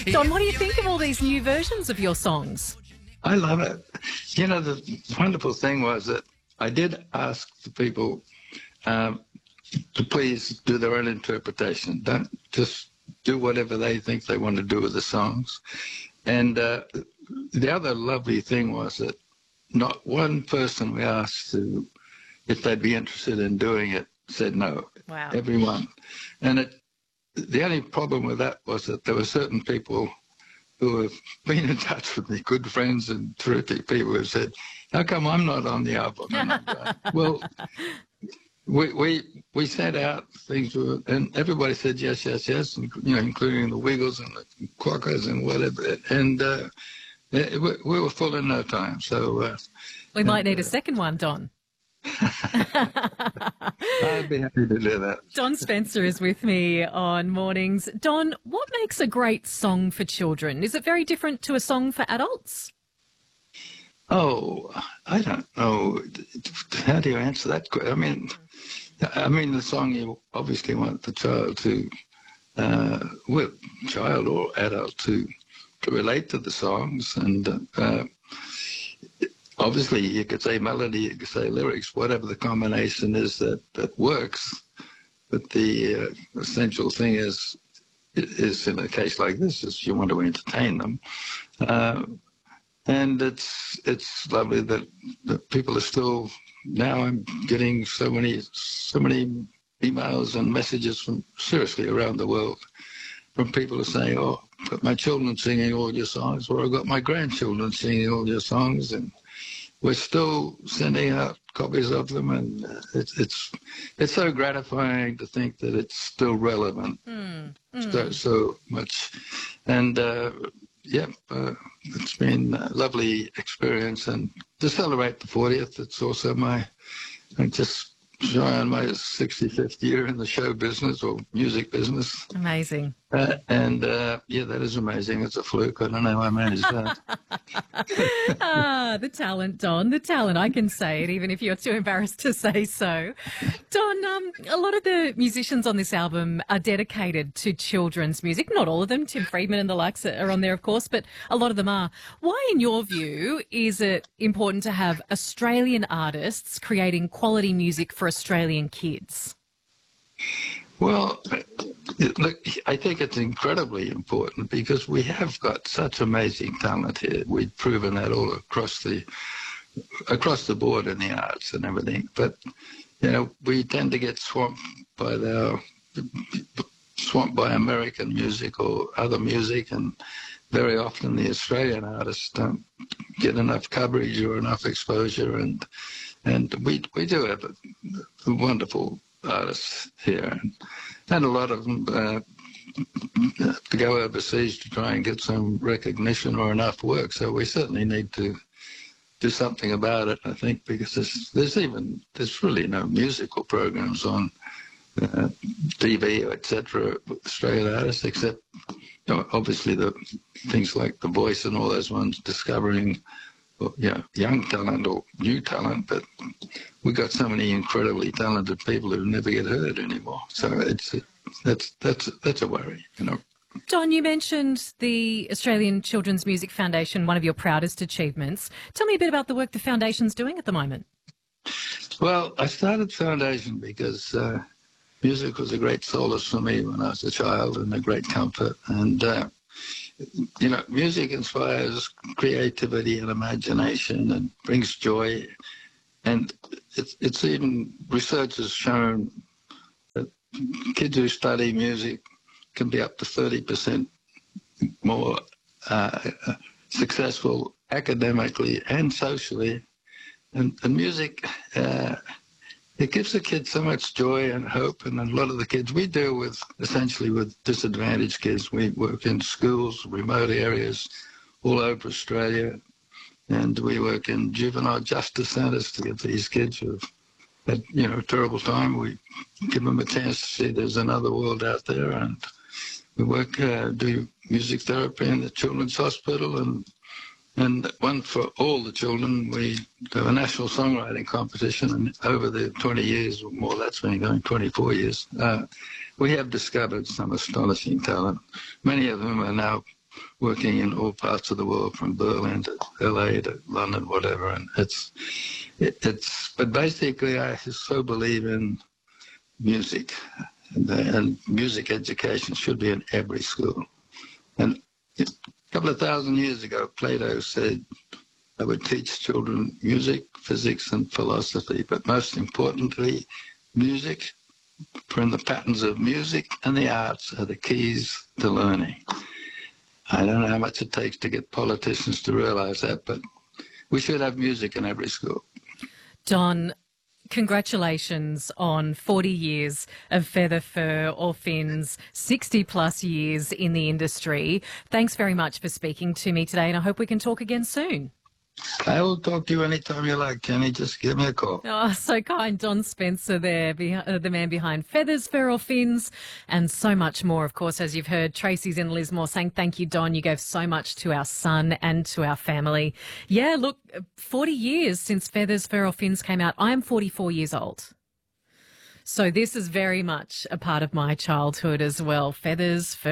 Don, what do you think of all these new versions of your songs? I love it. You know, the wonderful thing was that I did ask the people to please do their own interpretation. Don't just do whatever they think they want to do with the songs. And the other lovely thing was that not one person we asked to, if they'd be interested in doing it, said no. Wow. Everyone. And the only problem with that was that there were certain people who have been in touch with me, good friends and terrific people who said, how come I'm not on the album? Well, we sent out things, and everybody said yes, yes, yes, and, you know, including the Wiggles and the Quackers and whatever. And we were full in no time. So we might need a second one, Don. I'd be happy to do that. Don Spencer is with me on Mornings. Don, what makes a great song for children? Is it very different to a song for adults? Oh, I don't know. How do you answer that question? I mean, the song you obviously want the child to, well, child or adult to relate to the songs, and obviously you could say melody, you could say lyrics, whatever the combination is that works. But the essential thing is in a case like this, is you want to entertain them. And it's lovely that people are still, now I'm getting so many emails and messages from seriously around the world from people who are saying, oh, I've got my children singing all your songs, or I've got my grandchildren singing all your songs, and we're still sending out copies of them, and it's so gratifying to think that it's still relevant so much. And it's been a lovely experience. And to celebrate the 40th, it's also I'm just shy on my 65th year in the show business or music business. Amazing. That is amazing. It's a fluke. I don't know how I managed that. The talent, Don, the talent. I can say it, even if you're too embarrassed to say so. Don, a lot of the musicians on this album are dedicated to children's music. Not all of them. Tim Friedman and the likes are on there, of course, but a lot of them are. Why, in your view, is it important to have Australian artists creating quality music for Australian kids? Well, look, I think it's incredibly important because we have got such amazing talent here. We've proven that all across the board in the arts and everything. But, you know, we tend to get swamped by American music or other music, and very often the Australian artists don't get enough coverage or enough exposure. And we do have a wonderful artists here, and a lot of them to go overseas to try and get some recognition or enough work. So we certainly need to do something about it, I think, because there's really no musical programs on TV, etc. Australian artists, except, you know, obviously the things like The Voice and all those ones discovering, young talent or new talent, but we got so many incredibly talented people who never get heard anymore. So that's a worry, you know. Don, you mentioned the Australian Children's Music Foundation, one of your proudest achievements. Tell me a bit about the work the foundation's doing at the moment. Well, I started the foundation because music was a great solace for me when I was a child, and a great comfort. And you know, music inspires creativity and imagination and brings joy. And it's even, research has shown that kids who study music can be up to 30% more successful academically and socially. And music, it gives the kids so much joy and hope. And a lot of the kids, we deal with essentially with disadvantaged kids. We work in schools, remote areas all over Australia. And we work in juvenile justice centres to get these kids who have had, you know, a terrible time. We give them a chance to see there's another world out there. And we work, do music therapy in the Children's Hospital, and one for all the children. We have a national songwriting competition, and over the 20 years or more, that's been going 24 years, we have discovered some astonishing talent. Many of them are now working in all parts of the world, from Berlin to LA to London, whatever. And but basically I so believe in music, and music education should be in every school. And a couple of thousand years ago, Plato said I would teach children music, physics, and philosophy, but most importantly, music. For the patterns of music and the arts are the keys to learning. I don't know how much it takes to get politicians to realize that, but we should have music in every school. Don, congratulations on 40 years of Feather, Fur or Fins, 60 plus years in the industry. Thanks very much for speaking to me today, and I hope we can talk again soon. I will talk to you anytime you like, Kenny. Just give me a call. Oh, so kind. Don Spencer there, the man behind Feathers, Fur or Fins, and so much more. Of course, as you've heard, Tracy's in Lismore saying, thank you, Don. You gave so much to our son and to our family. Yeah, look, 40 years since Feathers, Fur or Fins came out. I am 44 years old. So this is very much a part of my childhood as well. Feathers, Fur